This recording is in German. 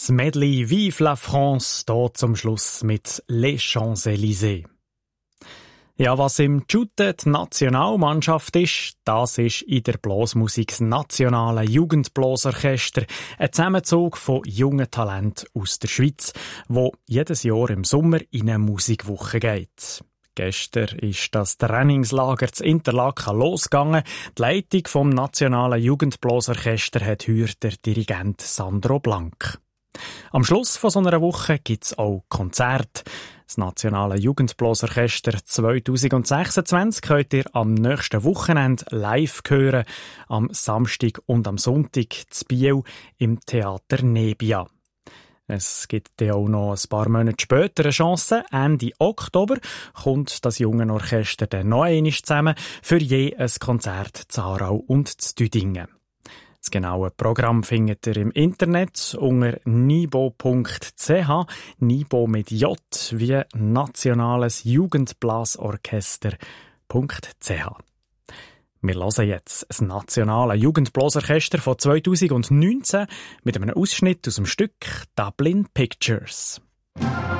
Das Medley «Vive la France» hier zum Schluss mit «Les Champs-Élysées». Ja, was im Jute die Nationalmannschaft ist, das ist in der Blasmusik das nationale Jugendblasorchester, ein Zusammenzug von jungen Talenten aus der Schweiz, wo jedes Jahr im Sommer in eine Musikwoche geht. Gestern ist das Trainingslager zu Interlaken losgegangen. Die Leitung vom nationalen Jugendblasorchester hat heute der Dirigent Sandro Blank. Am Schluss von so einer Woche gibt es auch Konzerte. Das nationale Jugendblasorchester 2026 könnt ihr am nächsten Wochenende live hören, am Samstag und am Sonntag zu Biel im Theater Nebia. Es gibt dann auch noch ein paar Monate später eine Chance. Ende Oktober kommt das junge Orchester dann noch einmal zusammen für je ein Konzert zu Aarau und zu Düdingen. Das genaue Programm findet ihr im Internet unter nibo.ch, Nibo mit J wie Nationales Jugendblasorchester.ch. Wir hören jetzt das nationale Jugendblasorchester von 2019 mit einem Ausschnitt aus dem Stück Dublin Pictures.